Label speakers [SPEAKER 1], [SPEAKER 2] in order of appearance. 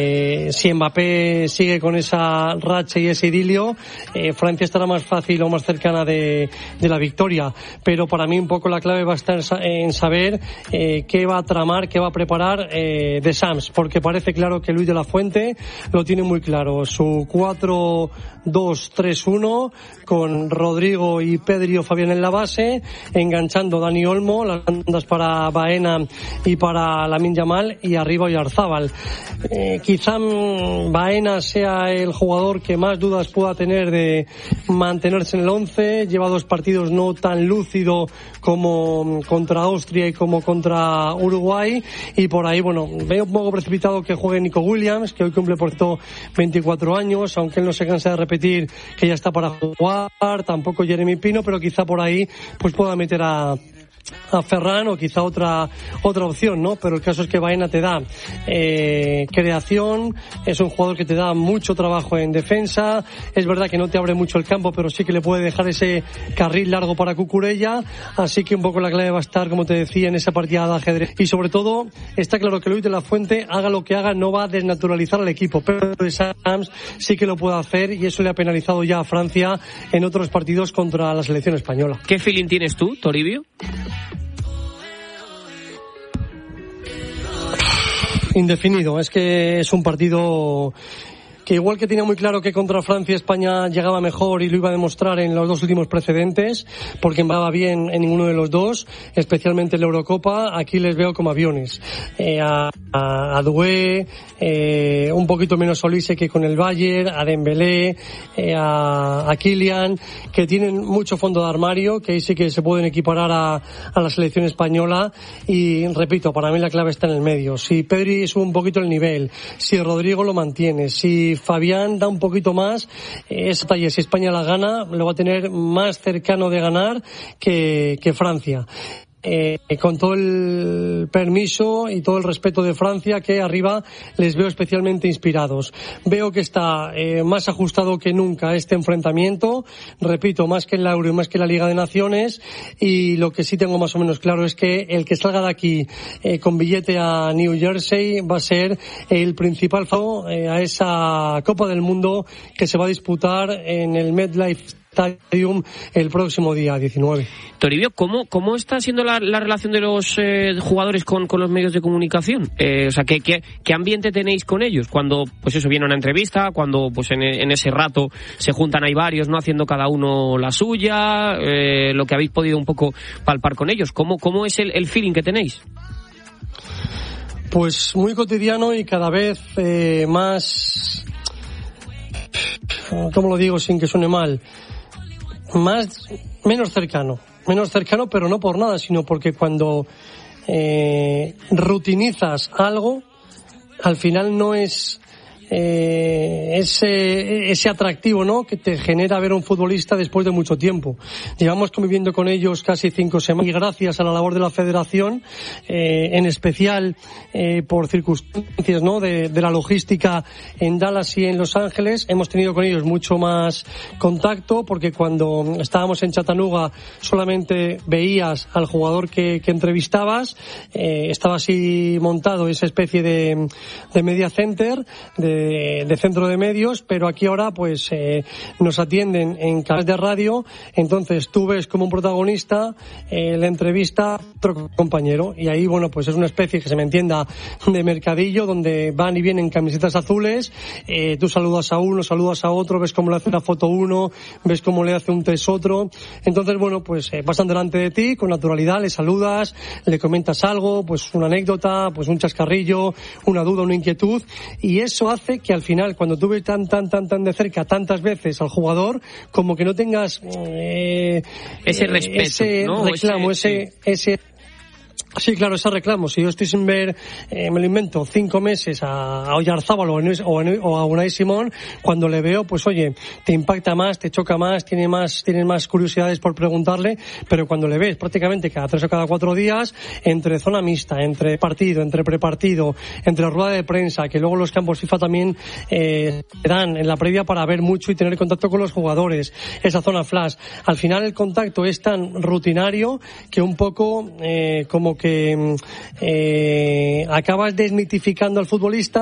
[SPEAKER 1] si Mbappé sigue con esa racha y ese idilio, Francia estará más fácil o más cercana de la victoria. Pero para mí un poco la clave va a estar en saber qué va a tramar, qué va a preparar Deschamps, porque parece claro que Luis de la Fuente lo tiene muy claro. Su 4-2-3-1 con Rodrigo y Pedri o Fabián en la base, enganchando Dani Olmo, las bandas para Baena y para Lamine Yamal, y arriba Oyarzábal. Quizá Baena sea el jugador que más dudas pueda tener de mantenerse en el 11. Lleva 2 partidos no tan lúcido como contra Austria y como contra Uruguay, y por ahí, bueno, veo un poco precipitado que juegue Nico Williams, que hoy cumple por todo 24 años, aunque él no se cansa de repetir que ya está para jugar. Tampoco Jeremy Pino, pero quizá por ahí pues pueda meter a Ferran o quizá otra opción, ¿no? Pero el caso es que Baena te da creación, es un jugador que te da mucho trabajo en defensa. Es verdad que no te abre mucho el campo, pero sí que le puede dejar ese carril largo para Cucurella, así que un poco la clave va a estar, como te decía, en esa partida de ajedrez. Y sobre todo está claro que Luis de la Fuente, haga lo que haga, no va a desnaturalizar al equipo, pero Deschamps sí que lo puede hacer, y eso le ha penalizado ya a Francia en otros partidos contra la selección española.
[SPEAKER 2] ¿Qué feeling tienes tú, Toribio?
[SPEAKER 1] Indefinido, es que es un partido que igual que tenía muy claro que contra Francia España llegaba mejor y lo iba a demostrar en los 2 últimos precedentes, porque va bien en ninguno de los dos, especialmente en la Eurocopa, aquí les veo como aviones. A Doué, un poquito menos a Olise que con el Bayern, a Dembélé, a Kylian, que tienen mucho fondo de armario, que ahí sí que se pueden equiparar a la selección española, y repito, para mí la clave está en el medio. Si Pedri sube un poquito el nivel, si Rodrigo lo mantiene, si Fabián da un poquito más, esa talla, si España la gana, lo va a tener más cercano de ganar que Francia. Con todo el permiso y todo el respeto de Francia, que arriba les veo especialmente inspirados. Veo que está más ajustado que nunca este enfrentamiento, repito, más que en la Euro y más que en la Liga de Naciones, y lo que sí tengo más o menos claro es que el que salga de aquí con billete a New Jersey va a ser el principal a esa Copa del Mundo que se va a disputar en el MetLife Stadium el próximo día 19.
[SPEAKER 2] Toribio, ¿cómo está siendo la relación de los jugadores con los medios de comunicación? O sea, ¿qué ambiente tenéis con ellos? Cuando, pues eso, viene una entrevista, cuando pues en ese rato se juntan ahí varios, ¿no? Haciendo cada uno la suya, lo que habéis podido un poco palpar con ellos. ¿Cómo es el feeling que tenéis?
[SPEAKER 1] Pues muy cotidiano y cada vez más, ¿cómo lo digo sin que suene mal? Menos cercano, pero no por nada, sino porque cuando rutinizas algo, al final no es ese atractivo, ¿no?, que te genera ver a un futbolista después de mucho tiempo. Llevamos conviviendo con ellos casi 5 semanas, y gracias a la labor de la Federación, en especial por circunstancias, ¿no?, de la logística en Dallas y en Los Ángeles, hemos tenido con ellos mucho más contacto, porque cuando estábamos en Chattanooga solamente veías al jugador que entrevistabas, estaba así montado esa especie de media center, de centro de medios, pero aquí ahora pues nos atienden en canales de radio, entonces tú ves como un protagonista la entrevista a otro compañero, y ahí, bueno, pues es una especie, que se me entienda, de mercadillo, donde van y vienen camisetas azules, tú saludas a uno, saludas a otro, ves cómo le hace una foto uno, ves cómo le hace un test otro, entonces, bueno, pues pasan delante de ti con naturalidad, le saludas, le comentas algo, pues una anécdota, pues un chascarrillo, una duda, una inquietud, y eso hace que al final, cuando tú ves tan de cerca tantas veces al jugador, como que no tengas
[SPEAKER 2] ese respeto,
[SPEAKER 1] ese reclamo, ese Sí, claro, ese reclamo. Si yo estoy sin ver, me lo invento, 5 meses a Oyarzábal o a Unai Simón, cuando le veo, pues oye, te impacta más, te choca más, tienes más curiosidades por preguntarle, pero cuando le ves prácticamente cada 3 o cada 4 días, entre zona mixta, entre partido, entre prepartido, entre rueda de prensa, que luego los campos FIFA también te dan en la previa para ver mucho y tener contacto con los jugadores, esa zona flash. Al final el contacto es tan rutinario que un poco como que acabas desmitificando al futbolista